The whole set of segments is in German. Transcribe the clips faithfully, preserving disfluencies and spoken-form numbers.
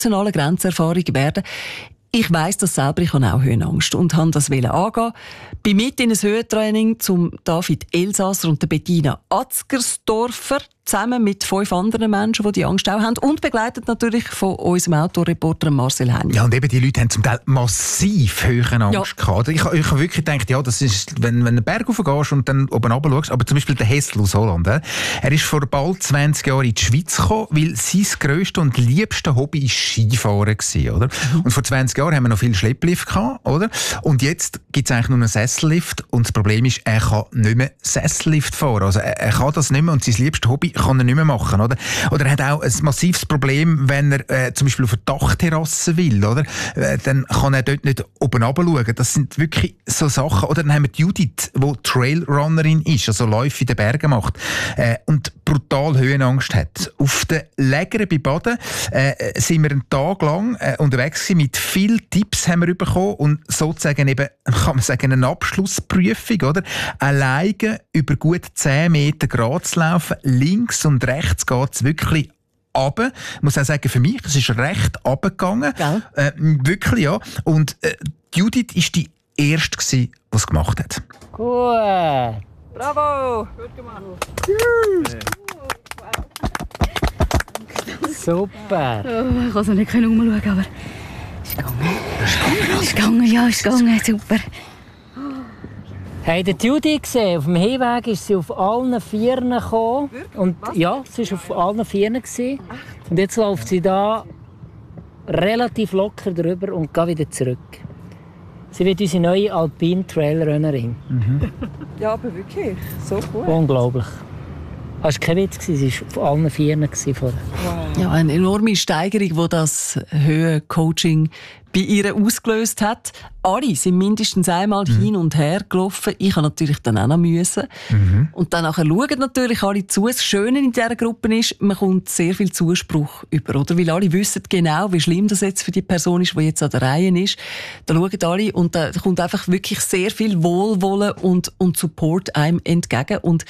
emotionalen Grenzerfahrungen werden. Ich weiss das selber, ich habe auch Höhenangst und wollte das angehen. Bin mit in ein Höhentraining zum David Elsasser und der Bettina Atzgersdorfer, zusammen mit fünf anderen Menschen, die die Angst auch haben, und begleitet natürlich von unserem Autoreporter Marcel Henny. Ja, und eben die Leute haben zum Teil massiv Höhenangst ja. gehabt. Ich, ich habe wirklich gedacht, ja, das ist, wenn, wenn du einen Berg hochgehst und dann oben runter schaust, aber zum Beispiel der Hessel aus Holland, äh, er ist vor bald zwanzig Jahren in die Schweiz gekommen, weil sein grösstes und liebstes Hobby war Skifahren war, oder? Mhm. Und vor zwanzig Jahren haben wir noch viel Schlepplift gehabt, oder? Und jetzt gibt es eigentlich nur einen Sessellift und das Problem ist, er kann nicht mehr Sessellift fahren. Also er, er kann das nicht mehr und sein liebstes Hobby kann er nicht mehr machen, oder? Oder er hat auch ein massives Problem, wenn er äh, zum Beispiel auf eine Dachterrasse will, oder? Äh, dann kann er dort nicht oben runter schauen. Das sind wirklich so Sachen. Oder dann haben wir die Judith, die Trailrunnerin ist, also Läufe in den Bergen macht äh, und brutal Höhenangst hat. Auf den Lägern bei Baden äh, sind wir einen Tag lang äh, unterwegs gewesen. Mit vielen Tipps haben wir bekommen und sozusagen eben, kann man sagen, eine Abschlussprüfung, oder? Alleine über gut zehn Meter gerade zu laufen, links und rechts geht es wirklich runter. Ich muss auch sagen, für mich, es ist recht runtergegangen. Äh, wirklich, ja. Und äh, Judith war die Erste, die es gemacht hat. Gut. Bravo! Gut gemacht. Super. Oh, ich konnte nicht umschauen, aber es ist gegangen. Es ist gegangen, ja, es ist gegangen. Super. Hey, die Judy gesehen, auf dem Hinweg ist sie auf allen Vieren gekommen. Und ja, sie war auf allen Vieren gewesen. Und jetzt läuft sie da relativ locker drüber und geht wieder zurück. Sie wird unsere neue Alpine Trailrunnerin. Mhm. Ja, aber wirklich, so gut. Unglaublich. Das war kein Witz, sie war auf allen Vieren vorher. Wow. Ja, eine enorme Steigerung, die das Höhencoaching bei ihr ausgelöst hat. Alle sind mindestens einmal mhm. hin und her gelaufen. Ich habe natürlich dann auch noch müssen. Mhm. Und dann nachher schauen natürlich alle zu. Das Schöne in dieser Gruppe ist, man kommt sehr viel Zuspruch über, oder? Weil alle wissen genau, wie schlimm das jetzt für die Person ist, die jetzt an der Reihe ist. Da schauen alle und da kommt einfach wirklich sehr viel Wohlwollen und, und Support einem entgegen. Und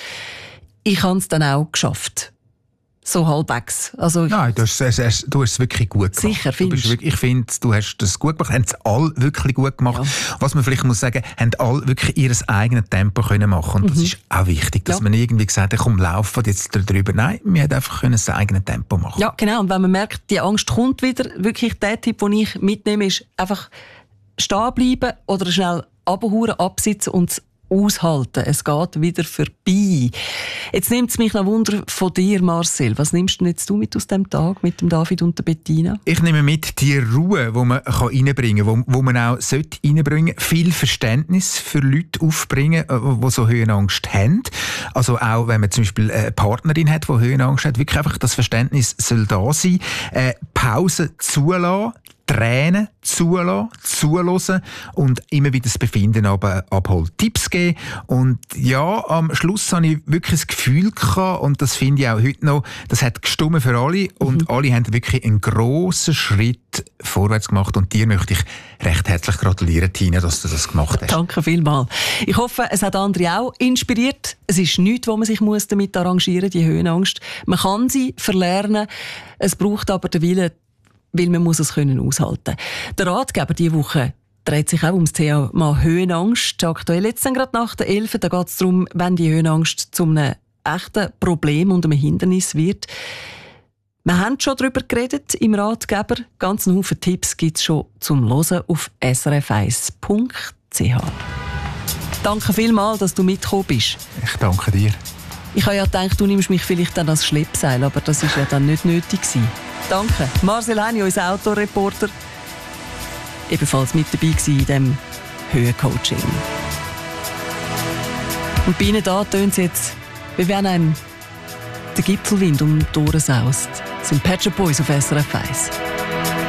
ich habe es dann auch geschafft. So halbwegs. Also Nein, du hast, es, du hast es wirklich gut gemacht. Sicher, findest du? Ich finde, du hast das gut gemacht. Haben es alle wirklich gut gemacht. Ja. Was man vielleicht muss sagen, haben alle wirklich ihr eigenes Tempo können machen. Und mhm. das ist auch wichtig, dass ja. man irgendwie gesagt hat, komm, laufen jetzt drüber. Nein, wir haben einfach können das eigene Tempo machen. Ja, genau. Und wenn man merkt, die Angst kommt wieder, wirklich der Tipp, den ich mitnehme, ist einfach stehen bleiben oder schnell runterhauen, absitzen und aushalten. Es geht wieder vorbei. Jetzt nimmt es mich noch Wunder von dir, Marcel. Was nimmst denn jetzt du mit aus dem Tag mit dem David und der Bettina? Ich nehme mit die Ruhe, die man reinbringen kann, wo, wo man auch sollte reinbringen sollte. Viel Verständnis für Leute aufbringen, die so Höhenangst haben. Also auch, wenn man zum Beispiel eine Partnerin hat, die Höhenangst hat, wirklich einfach das Verständnis soll da sein. Äh, Pause zulassen, Tränen zulassen, zuhören und immer wieder das Befinden aber abholen. Tipps geben. Und ja, am Schluss hatte ich wirklich das Gefühl gehabt, und das finde ich auch heute noch, das hat gestimmt für alle und mhm. alle haben wirklich einen grossen Schritt vorwärts gemacht und dir möchte ich recht herzlich gratulieren, Tina, dass du das gemacht hast. Danke vielmals. Ich hoffe, es hat andere auch inspiriert. Es ist nichts, wo man sich muss damit arrangieren muss, die Höhenangst. Man kann sie verlernen. Es braucht aber den Willen, weil man muss es können aushalten. Der Ratgeber diese Woche dreht sich auch ums Thema Höhenangst. Aktuell jetzt dann gerade nach der elf. Da geht es darum, wenn die Höhenangst zu einem echten Problem und einem Hindernis wird. Wir haben schon darüber geredet im Ratgeber. Ganz einen Haufen Tipps gibt es schon zum Hören auf s r f eins punkt c h. Danke vielmals, dass du mitgekommen bist. Ich danke dir. Ich habe ja gedacht, du nimmst mich vielleicht dann als Schleppseil, aber das war ja dann nicht nötig gewesen. Danke. Marcel Henny, unser Autoreporter, ebenfalls mit dabei gewesen in diesem Höhencoaching. Und bei Ihnen da tönt es jetzt, wie wenn einem der Gipfelwind um die Ohren saust. Das sind Pet Shop Boys auf S R F eins.